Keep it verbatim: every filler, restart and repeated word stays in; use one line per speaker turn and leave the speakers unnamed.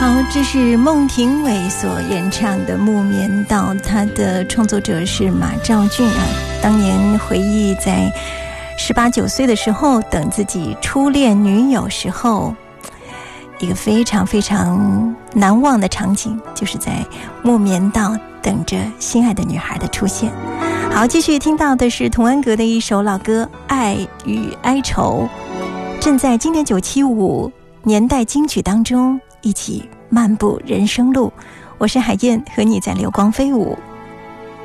好，这是孟庭苇所演唱的《木棉道》，他的创作者是马兆骏啊。当年回忆在十八九岁的时候，等自己初恋女友时候，一个非常非常难忘的场景，就是在木棉道等着心爱的女孩的出现。好，继续听到的是童安格的一首老歌《爱与哀愁》，正在经典九七五年代金曲当中一起漫步人生路。我是海燕，和你在流光飞舞。